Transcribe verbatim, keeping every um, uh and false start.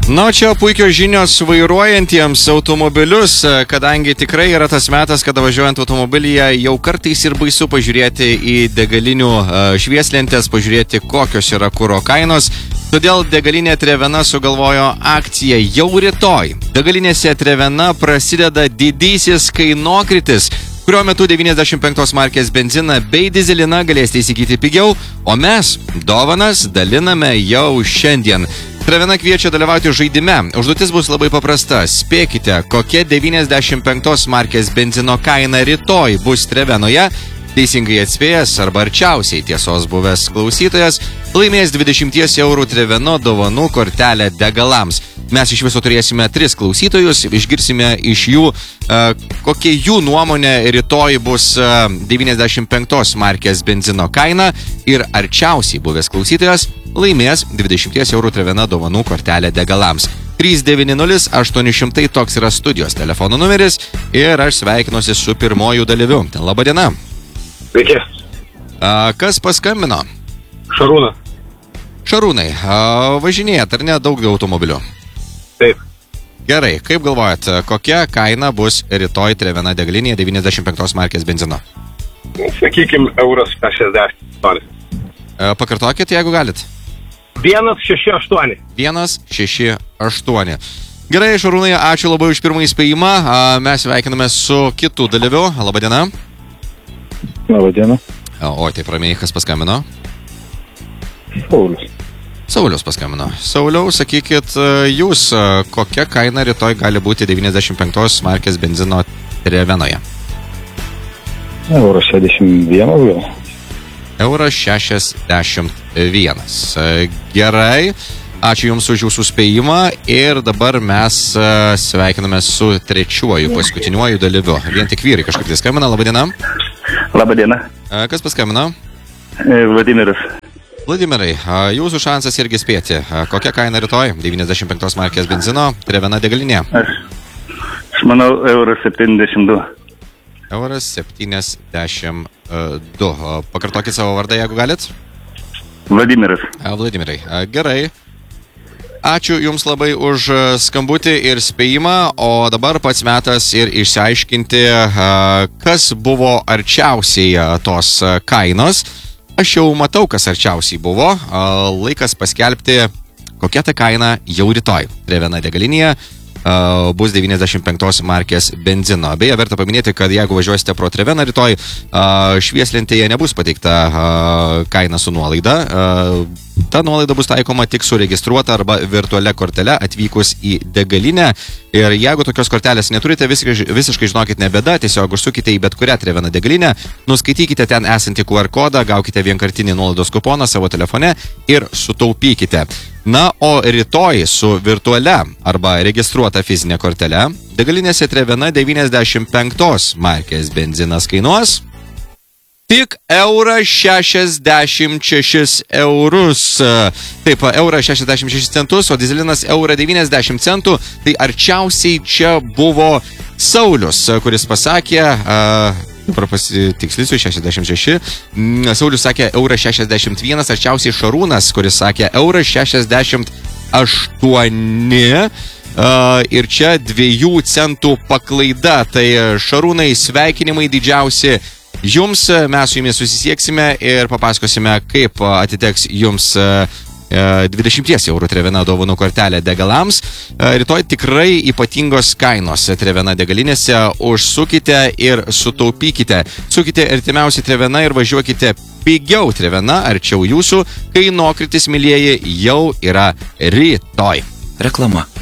Na, čia puikios žinios vairuojantiems automobilius, kadangi tikrai yra tas metas, kada važiuojant automobilyje jau kartais ir baisu pažiūrėti į degalinių švieslentės, pažiūrėti, kokios yra kuro kainos. Todėl degalinė Trevena sugalvojo akciją jau rytoj. Degalinėse Trevena prasideda didysis kainokritis, kurio metu devyniasdešimt penktos markės benziną bei dizeliną galėsite įsigyti pigiau, o mes dovanas daliname jau šiandien. Trevena kviečia dalyvauti žaidime. Užduotis bus labai paprasta. Spėkite, kokia devyniasdešimt penktos markės benzino kaina rytoj bus Trevenoje. Teisingai atspėjęs arba arčiausiai tiesos buvęs klausytojas laimės dvidešimt eurų Treveno dovanų kortelę degalams. Mes iš viso turėsime tris klausytojus, išgirsime iš jų, kokia jų nuomonė rytoj bus devyniasdešimt penktos markės benzino kaina ir arčiausiai buvęs klausytojas laimės dvidešimt eurų Trevena dovanų kortelę degalams. trys devyni nulis aštuoni šimtai toks yra studijos telefono numeris ir aš sveikinuosi su pirmoju dalyviu. Labą dieną. Sveiki. Kas paskambino? Šarūnas. Šarūnai, važinėjat ar ne daug automobilių? Taip. Gerai, kaip galvojat, kokia kaina bus rytoj Trevena degalinėje devyniasdešimt penktos markės benzino? Sakykim, euras šešiasdešimt aštuoni. Pakartokit, jeigu galit. vienas šeši aštuoni. vienas šeši aštuoni. Gerai, Šarūnai, ačiū labai už pirmąjį įspėjimą. Mes sveikiname su kitu dalyviu. Labą dieną. Labą dieną. O, taip ramiai, kas paskambino? Saulius. Saulius paskambino. Sauliau, sakykit, jūs, kokia kaina rytoj gali būti devyniasdešimt penktos markės benzino Trevenoje? Euras šešiasdešimt vienas gal. Euras šešiasdešimt vienas. Gerai. Ačiū Jums už Jūsų spėjimą ir dabar mes sveikiname su trečiuoju, paskutiniuoju dalyviu. Vien tik vyrai kažkaip tai skambina. Labą dieną. Labą dieną. Kas paskambino? Vladimiras. Vladimirai, Jūsų šansas irgi spėti. Kokia kaina rytoj? devyniasdešimt penktos markės benzino Trevena degalinė. Aš, aš manau, euras septyniasdešimt du. Euras septyniasdešimt du. Pakartokit savo vardą, jeigu galit. Vladimiras. Vladimirai, gerai. Ačiū Jums labai už skambutį ir spėjimą, o dabar pats metas ir išsiaiškinti, kas buvo arčiausiai tos kainos. Aš jau matau, kas arčiausiai buvo. Laikas paskelbti, kokia ta kaina jau rytoj. Trevena degalinėje bus devyniasdešimt penktos markės benzino. Beje, verta paminėti, kad jeigu važiuosite pro Treveną rytoj, švieslentėje nebus pateikta kaina su nuolaida. Ta nuolaida bus taikoma tik su registruota arba virtualia kortele atvykus į degalinę. Ir jeigu tokios kortelės neturite, visiškai, visiškai žinokit, ne bėda, tiesiog užsukite į bet kurią Trevena degalinę, nuskaitykite ten esantį Q R kodą, gaukite vienkartinį nuolaidos kuponą savo telefone ir sutaupykite. Na, o rytoj su virtualia arba registruota fizinė kortele degalinėse Trevena devyniasdešimt penktos markės benzinas kainuos tik euras šešiasdešimt šešis eurus. Taip, euras šešiasdešimt šešis centus, o dizelinas eurą devyniasdešimt centų. Tai arčiausiai čia buvo Saulius, kuris pasakė, dabar pasitikslysiu, šešiasdešimt šeši. Saulius sakė euras šešiasdešimt vienas, arčiausiai Šarūnas, kuris sakė euras šešiasdešimt aštuoni. Ir čia dviejų centų paklaida. Tai Šarūnai, sveikinimai didžiausi Jums, mes su Jumis susisieksime ir papasakosime, kaip atiteks Jums dvidešimt eurų Trevena dovanų kortelę degalams. Rytoj tikrai ypatingos kainos Trevena degalinėse. Užsukite ir sutaupykite. Sukite artimiausiai Trevena ir važiuokite pigiau Trevena, arčiau Jūsų. Kainokritis, mylieji, jau yra rytoj. Reklama.